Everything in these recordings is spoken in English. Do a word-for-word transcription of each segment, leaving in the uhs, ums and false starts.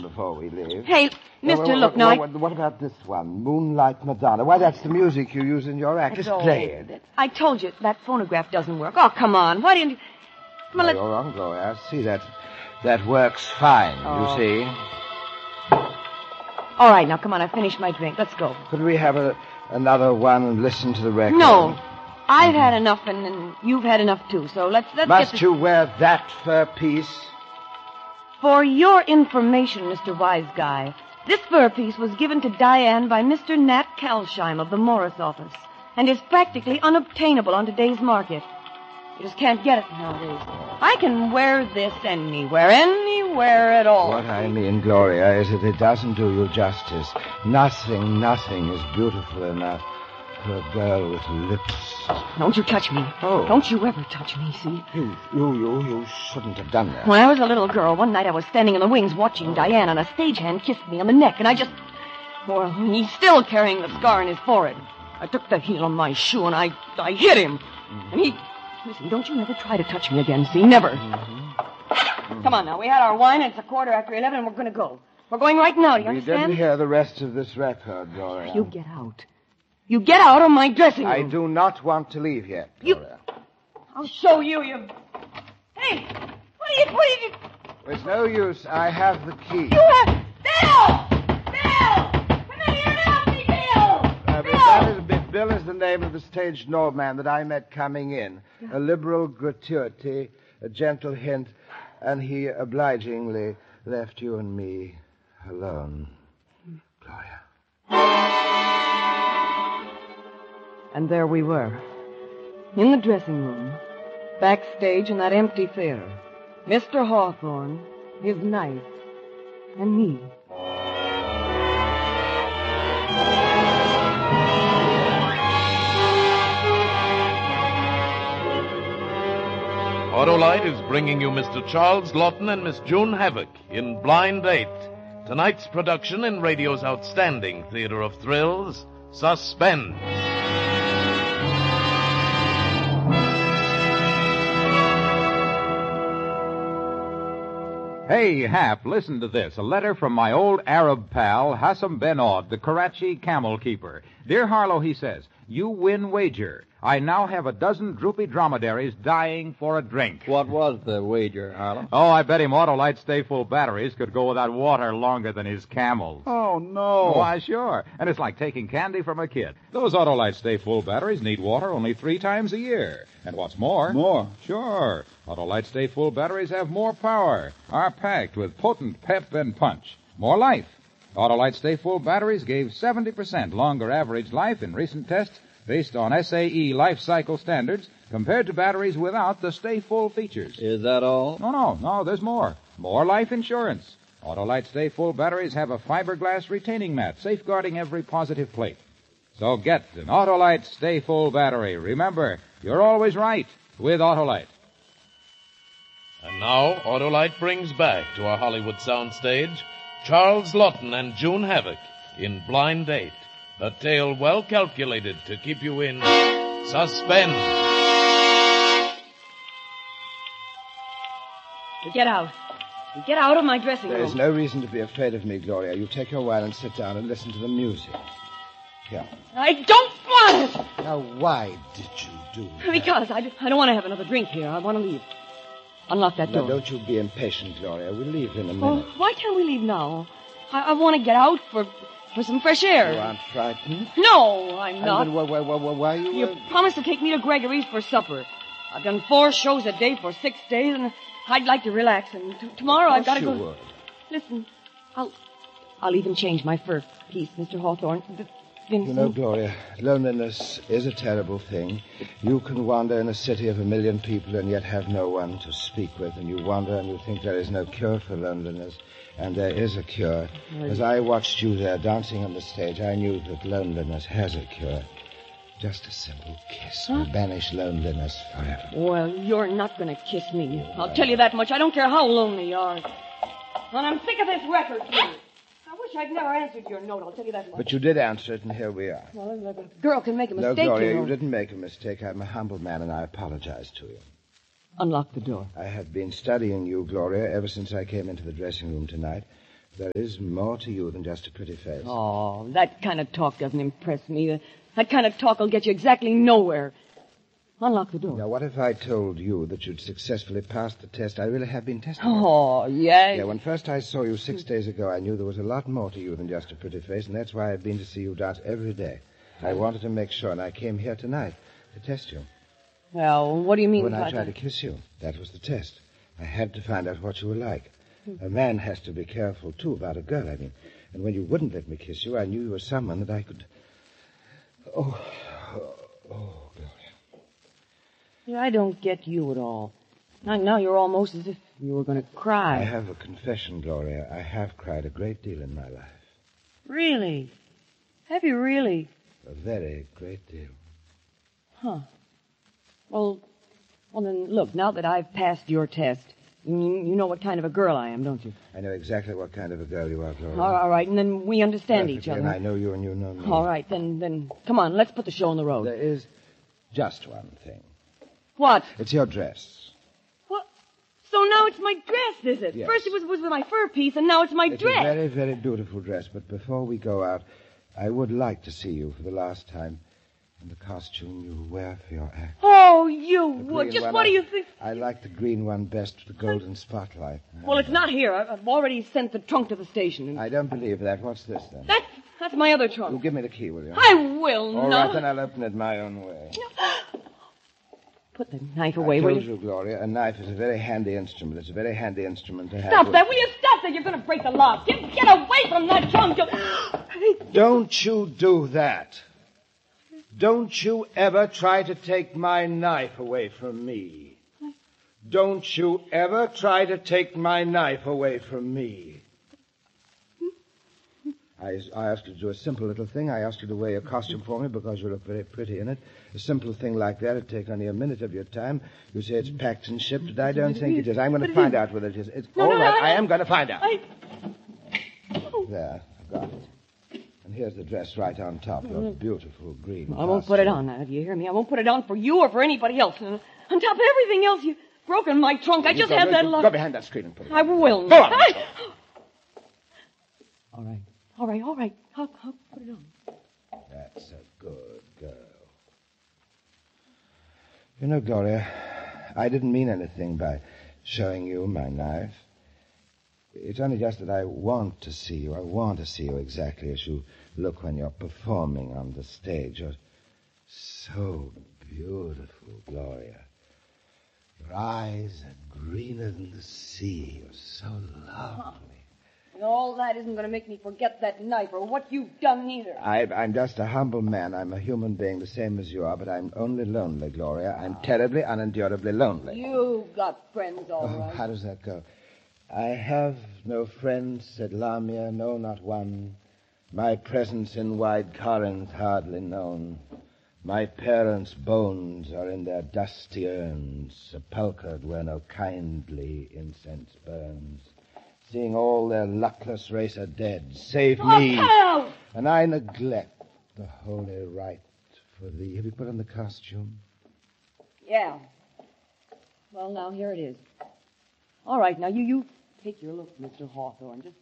before we leave. Hey, Mister, Well, well, look, well, now... well, What about this one? Moonlight Madonna. Why, that's the music you use in your act. Just play it. I told you that phonograph doesn't work. Oh, come on. Why didn't you... Come on, No, let's... you're wrong, Gloria. I see that. That works fine, Oh. you see. All right, now, come on. I finished my drink. Let's go. Could we have a, another one and listen to the record? No. I've had enough, and, and you've had enough, too. So let's, let's Must get this... you wear that fur piece? For your information, Mister Wise Guy, this fur piece was given to Diane by Mister Nat Kalsheim of the Morris office and is practically unobtainable on today's market. You just can't get it nowadays. I can wear this anywhere, anywhere at all. What I mean, Gloria, is that it doesn't do you justice. Nothing, nothing is beautiful enough for a girl with lips. Don't you touch me. Oh. Don't you ever touch me, see? You, you, you, you shouldn't have done that. When I was a little girl, one night I was standing in the wings watching Diane, and a stagehand kissed me on the neck, and I just... Well, he's still carrying the scar on his forehead. I took the heel of my shoe, and I, I hit him. Mm-hmm. And he... Listen, don't you ever try to touch me again, see? Never. Mm-hmm. Come on now. We had our wine, and it's a quarter after eleven, and we're going to go. We're going right now, do you we understand? didn't hear the rest of this record, Gloria. You get out. You get out of my dressing room. I do not want to leave yet, Gloria. You... I'll show you, you... Hey! What are you... What are you... It's no use. I have the key. You have... Bill! Bill! Come in here and help me, Bill! Uh, but Bill! that is, Bill is the name of the stage nobleman that I met coming in. A liberal gratuity, a gentle hint, and he obligingly left you and me alone. Gloria. And there we were, in the dressing room, backstage in that empty theater. Mister Hawthorne, his knife, and me. Autolite is bringing you Mister Charles Lawton and Miss June Havoc in Blind Date, tonight's production in radio's outstanding theater of thrills, Suspense. Hey, Hap, listen to this. A letter from my old Arab pal, Hassam Ben Aud, the Karachi camel keeper. Dear Harlow, he says, you win wager. I now have a dozen droopy dromedaries dying for a drink. What was the wager, Harlow? Oh, I bet him Autolite Stay Full batteries could go without water longer than his camels. Oh, no. Why, sure. And it's like taking candy from a kid. Those Autolite Stay Full batteries need water only three times a year. And what's more... More? Sure. Autolite Stay Full batteries have more power, are packed with potent pep and punch. More life. Autolite Stay Full batteries gave seventy percent longer average life in recent tests based on S A E life cycle standards compared to batteries without the Stay Full features. Is that all? No, no, no, there's more. More life insurance. Autolite Stay Full batteries have a fiberglass retaining mat safeguarding every positive plate. So get an Autolite Stay Full battery. Remember, you're always right with Autolite. And now, Autolite brings back to our Hollywood soundstage Charles Lawton and June Havoc in Blind Date, a tale well calculated to keep you in suspense. You get out. You get out of my dressing room. There is no reason to be afraid of me, Gloria. You take your wine and sit down and listen to the music. Here. I don't want it! Now, why did you do that? Because I, I don't want to have another drink here. I want to leave. Unlock that door. Now, don't you be impatient, Gloria. We'll leave in a minute. Oh, why can't we leave now? I, I want to get out for for some fresh air. You aren't frightened? No, I'm not. And then why, why, why, why, why you... You uh, promised to take me to Gregory's for supper. I've done four shows a day for six days, and I'd like to relax. And t- tomorrow I've got to you go... would. Listen, I'll... I'll even change my first piece, Mister Hawthorne. D- Vincent. You know, Gloria, loneliness is a terrible thing. You can wander in a city of a million people and yet have no one to speak with, and you wander and you think there is no cure for loneliness, and there is a cure. As I watched you there dancing on the stage, I knew that loneliness has a cure. Just a simple kiss will banish loneliness forever. Well, you're not going to kiss me. I'll tell you that much. I don't care how lonely you are. And I'm sick of this record, too. I wish I'd never answered your note, I'll tell you that much. But you did answer it, and here we are. Well, a girl can make a No, mistake, Gloria, you know. you didn't make a mistake. I'm a humble man, and I apologize to you. Unlock the door. I have been studying you, Gloria, ever since I came into the dressing room tonight. There is more to you than just a pretty face. Oh, that kind of talk doesn't impress me. That kind of talk will get you exactly nowhere. Unlock the door. Now, what if I told you that you'd successfully passed the test I really have been testing? Oh, yes. Yeah, when first I saw you six days ago, I knew there was a lot more to you than just a pretty face, and that's why I've been to see you dance every day. I wanted to make sure, and I came here tonight to test you. Well, what do you mean? When I by tried that? to kiss you, that was the test. I had to find out what you were like. A man has to be careful, too, about a girl, I mean. And when you wouldn't let me kiss you, I knew you were someone that I could... Oh, oh, oh, Gloria. Yeah, I don't get you at all. Now, now you're almost as if you were going to cry. I have a confession, Gloria. I have cried a great deal in my life. Really? Have you really? A very great deal. Huh. Well, well then, look, now that I've passed your test, you, you know what kind of a girl I am, don't you? I know exactly what kind of a girl you are, Gloria. All, all right, and then we understand Perfectly, each other. And I know you and you know me. All right, then, then, come on, let's put the show on the road. There is just one thing. What? It's your dress. What? So now it's my dress, is it? Yes. First it was, was my fur piece, and now it's my It's dress. a very, very beautiful dress, but before we go out, I would like to see you for the last time in the costume you wear for your act. Oh, you The would. green Just one, what do I- you think? I like the green one best with the golden spotlight. Well, it's not here. I- I've already sent the trunk to the station. And I don't believe that. What's this, then? That's, that's my other You trunk. give me the key, will you? I will All not. right, then I'll open it my own way. Put the knife away, I will told you? you, Gloria, a knife is a very handy instrument. It's a very handy instrument to have. Stop with- that. Will you stop that? You're going to break the lock. Get, get away from that trunk. You... Don't you do that. Don't you ever try to take my knife away from me. Don't you ever try to take my knife away from me. I, I asked you to do a simple little thing. I asked you to wear your costume for me because you look very pretty in it. A simple thing like that would take only a minute of your time. You say it's packed and shipped, but I don't think it is. I'm going to find out whether it is. It's No, all no, right. I- I am going to find out. I... There, I've got it. And here's the dress right on top. Your beautiful green I won't put it on now. Do you hear me? I won't put it on for you or for anybody else. And on top of everything else, you've broken my trunk. I just go, have go, that go, lock. Go behind that screen and put it on. I will. Go on. I... All right. All right, all right. I'll, I'll put it on. That's a good girl. You know, Gloria, I didn't mean anything by showing you my knife. It's only just that I want to see you. I want to see you exactly as you look when you're performing on the stage. You're so beautiful, Gloria. Your eyes are greener than the sea. You're so lovely. And all that isn't going to make me forget that knife or what you've done either. I, I'm just a humble man. I'm a human being the same as you are, but I'm only lonely, Gloria. I'm terribly, unendurably lonely. You've got friends, all Oh, right. how does that go? I have no friends, said Lamia, no, not one. My presence in wide Corinth hardly known. My parents' bones are in their dusty urns, sepulchred where no kindly incense burns. Seeing all their luckless race are dead, save me, Oh, and I neglect the holy rite for thee. Have you put on the costume? yeah. Well, now, here it is. All right, now, you, you take your look, Mister Hawthorne. Just...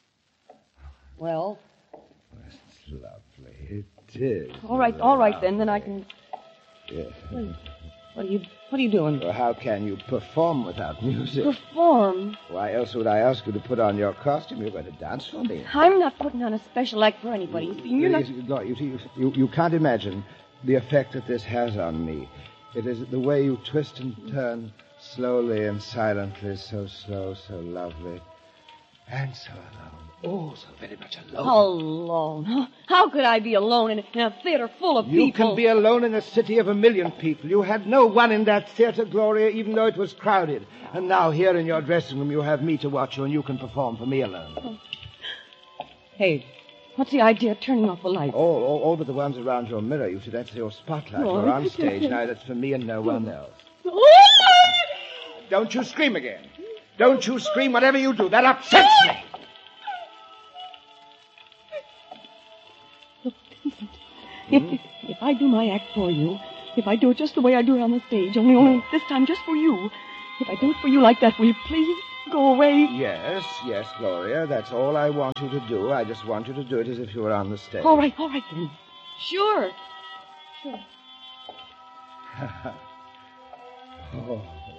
Well, It's lovely. It is. all right, all right, then. Then I can... Yeah. What are you, what are you doing? Well, how can you perform without music? Perform? Why else would I ask you to put on your costume? You're going to dance for me. I'm not putting on a special act for anybody. You see, You're not... You, you, you, see, you, you, you can't imagine the effect that this has on me. It is the way you twist and turn slowly and silently, so slow, so lovely, and so alone. Oh, so very much alone. Alone? Huh? How could I be alone in, in a theater full of You people? can be alone in a city of a million people. You had no one in that theater, Gloria, even though it was crowded. And now here in your dressing room you have me to watch you and you can perform for me alone. Hey, what's the idea of turning off the lights? All, all, all but the ones around your mirror. You see, that's your spotlight. Oh. You're on stage now. That's for me and no one else. Don't you scream again. Don't you scream. Whatever you do, that upsets me. Look, Vincent, if, if, if I do my act for you, if I do it just the way I do it on the stage, only, only this time just for you, if I do it for you like that, will you please? go away? Yes, yes, Gloria. That's all I want you to do. I just want you to do it as if you were on the stage. All right, all right then. Sure. Sure. oh.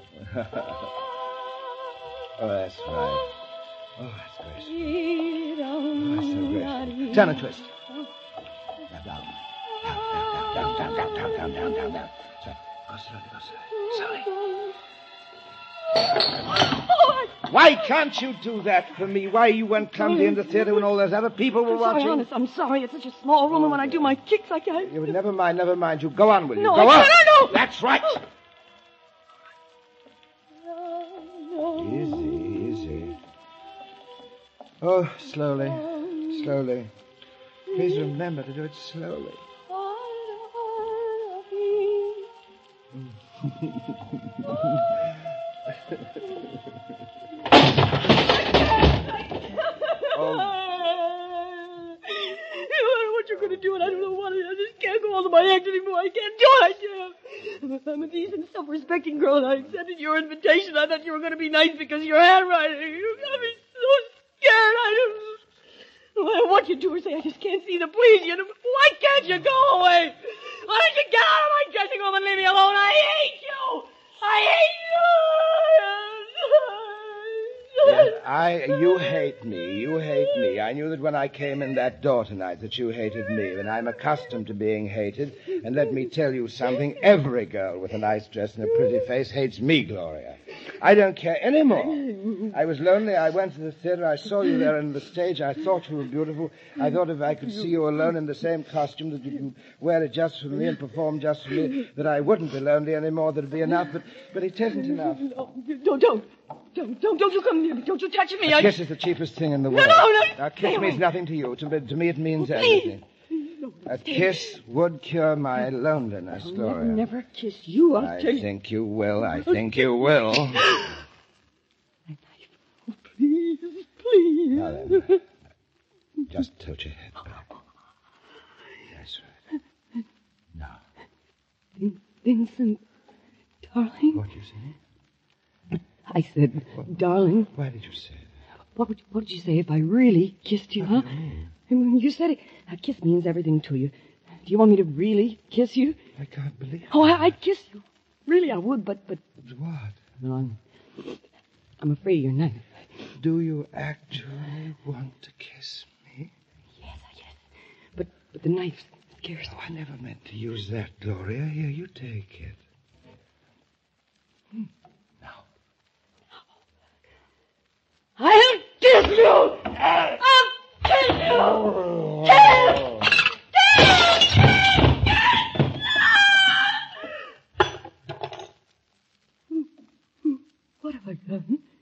oh, that's right. Oh, that's graceful. Oh, that's so graceful. Turn and twist. Now down. Down, down, down, down, down, down, down, down, down. Sorry. Go slowly, go slowly. Slowly. Why can't you do that for me? Why you went clumsy in the theater when all those other people were I'm sorry, watching? honest, I'm sorry. It's such a small room, and when I do my kicks, I can't... You, never mind, never mind. You go on, will you? No, go I on. can't, I know. That's right. Easy, easy. Oh, slowly, slowly. Please remember to do it slowly. oh. What you're going to do, and I don't know what it is. I just can't go on to my act anymore. I can't do it. I can't. I'm a decent, self-respecting girl, and I accepted your invitation. I thought you were going to be nice because of your handwriting. You got me so scared. I don't... No matter what you do or say, I just can't see the please you. Why can't you go away? Why don't you get out of my dressing room and leave me alone? I hate you! I hate you! Yes, I, you hate me. You hate me. I knew that when I came in that door tonight that you hated me, and I'm accustomed to being hated. And let me tell you something. Every girl with a nice dress and a pretty face hates me, Gloria. I don't care anymore. I was lonely. I went to the theater. I saw you there on the stage. I thought you were beautiful. I thought if I could see you alone in the same costume, that you could wear it just for me and perform just for me, that I wouldn't be lonely anymore. That'd be enough. But, but it isn't enough. No, don't, don't. Don't, don't, don't you come near me. Don't you touch me. A I... kiss is the cheapest thing in the world. No, no, no. A kiss means nothing to you. To, to me, it means Please. everything. No, A kiss would cure my loneliness, I'll Gloria. never, never kiss you. I'll I tell you. think you will. I think you will. Please, please. Now then, just tilt your head back. That's right. Now, Vin- Vincent, darling. what you say? I said, darling. Why did you say that? What would, what would you say if I really kissed you, huh? What do you mean? I mean, you said it. A kiss means everything to you. Do you want me to really kiss you? I can't believe it. Oh, I, I'd kiss you. Really, I would, but, but... What? Well, I'm, I'm afraid you're not. Do you actually want to kiss me? Yes, yes. But, but the knife scares Oh, me. I never meant to use that, Gloria. Here, you take it. Hmm. Now. I'll kiss you! I'll kiss you! Oh. Kiss! What have I done?